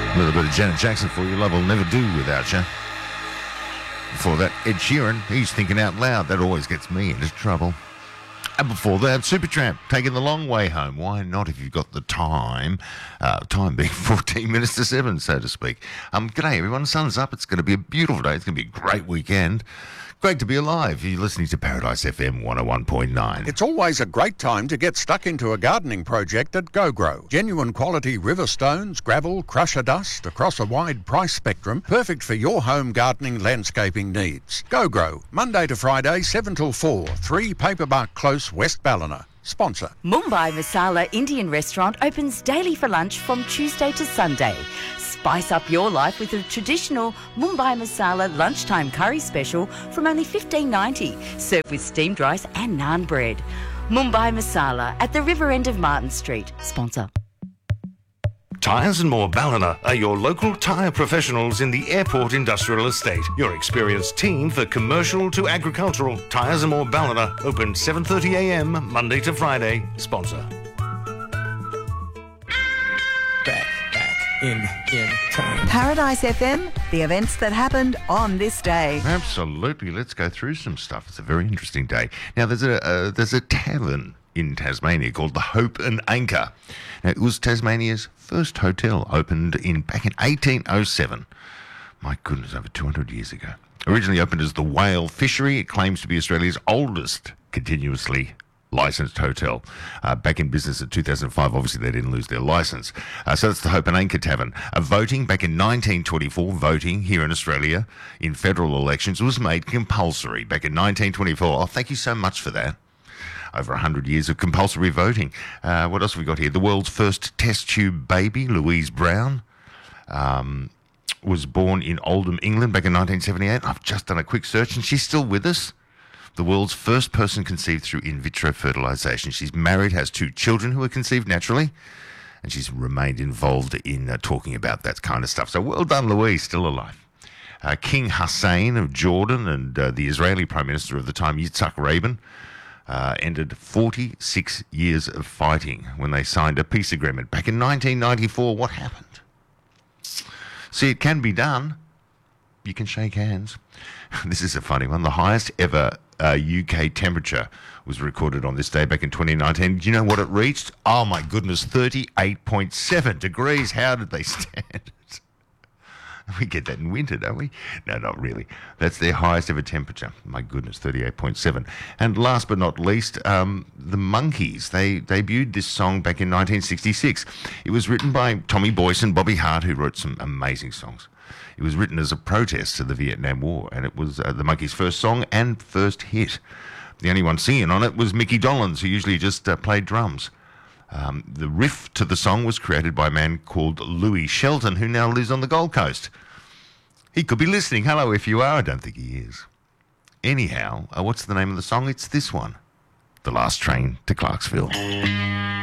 A little bit of Janet Jackson for you. Love will never do without you. Before that, Ed Sheeran, he's thinking out loud. That always gets me into trouble. And before that, Supertramp, taking the long way home. Why not if you've got the time? Time being 14 minutes to 7, so to speak. G'day, everyone. Sun's up. It's going to be a beautiful day. It's going to be a great weekend. Great to be alive. You're listening to Paradise FM 101.9. It's always a great time to get stuck into a gardening project at GoGrow. Genuine quality river stones, gravel, crusher dust across a wide price spectrum. Perfect for your home gardening landscaping needs. GoGrow, Monday to Friday, 7 till 4, 3 Paperbark Close, West Ballina. Sponsor. Mumbai Masala Indian restaurant opens daily for lunch from Tuesday to Sunday. Spice up your life with a traditional Mumbai Masala lunchtime curry special from only $15.90, served with steamed rice and naan bread. Mumbai Masala at the river end of Martin Street. Sponsor. Tyres and More Ballina are your local tyre professionals in the Airport Industrial Estate. Your experienced team for commercial to agricultural. Tyres and More Ballina, open 7:30 a.m. Monday to Friday. Sponsor. Back in time. Paradise FM, the events that happened on this day. Absolutely. Let's go through some stuff. It's a very interesting day. Now, there's a tavern in Tasmania called the Hope and Anchor. Now, it was Tasmania's first hotel, opened back in 1807. My goodness, over 200 years ago. Originally opened as the Whale Fishery, it claims to be Australia's oldest continuously licensed hotel. Back in business in 2005, obviously they didn't lose their license. So that's the Hope and Anchor Tavern. Voting back in 1924, voting here in Australia in federal elections was made compulsory back in 1924. Oh, thank you so much for that. Over 100 years of compulsory voting. What else have we got here? The world's first test tube baby, Louise Brown, was born in Oldham, England back in 1978. I've just done a quick search and she's still with us. The world's first person conceived through in vitro fertilisation. She's married, has 2 children who are conceived naturally, and she's remained involved in talking about that kind of stuff. So well done, Louise, still alive. King Hussein of Jordan and the Israeli Prime Minister of the time, Yitzhak Rabin, ended 46 years of fighting when they signed a peace agreement. Back in 1994, what happened? See, it can be done. You can shake hands. This is a funny one. The highest ever UK temperature was recorded on this day back in 2019. Do you know what it reached? Oh, my goodness, 38.7 degrees. How did they stand it? We get that in winter, don't we? No, not really. That's their highest ever temperature. My goodness, 38.7. And last but not least, the Monkees. They debuted this song back in 1966. It was written by Tommy Boyce and Bobby Hart, who wrote some amazing songs. It was written as a protest to the Vietnam War, and it was the Monkees' first song and first hit. The only one singing on it was Mickey Dolenz, who usually just played drums. The riff to the song was created by a man called Louis Shelton, who now lives on the Gold Coast. He could be listening. Hello, if you are. I don't think he is. Anyhow, what's the name of the song? It's this one, The Last Train to Clarksville.